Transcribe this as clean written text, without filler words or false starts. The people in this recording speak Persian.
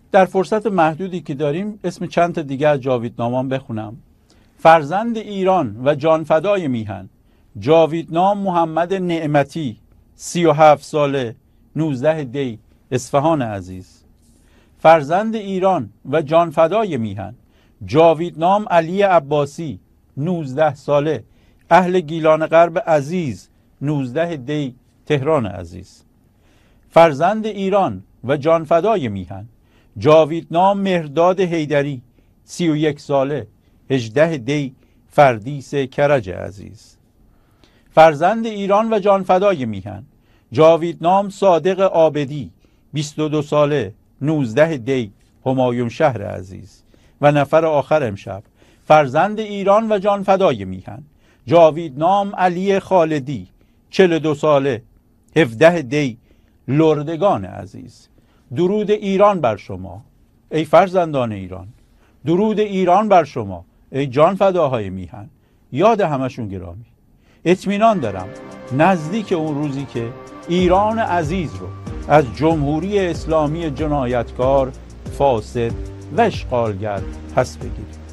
در فرصت محدودی که داریم اسم چند تا دیگه از جاویدنامان بخونم. فرزند ایران و جانفدای میهن، جاویدنام محمد نعمتی، 37 ساله، 19 دی، اصفهان عزیز. فرزند ایران و جانفدای میهن، جاویدنام علی عباسی، 19 ساله، اهل گیلان غرب عزیز، 19 دی، تهران عزیز. فرزند ایران و جانفدای میهن، جاویدنام مهرداد حیدری، 31 ساله، 18 دی، فردیس کرج عزیز. فرزند ایران و جانفدای میهن، جاویدنام صادق عابدی، 22 ساله، 19 دی، همایون شهر عزیز. و نفر آخر امشب، فرزند ایران و جانفدای میهن، جاویدنام علی خالدی، 42 ساله، 17 دی، لردگان عزیز. درود ایران بر شما ای فرزندان ایران، درود ایران بر شما ای جانفداهای میهن. یاد همشون گرامی. اطمینان دارم نزدیک اون روزی که ایران عزیز رو از جمهوری اسلامی جنایتکار، فاسد و اشغالگر پس بگیریم.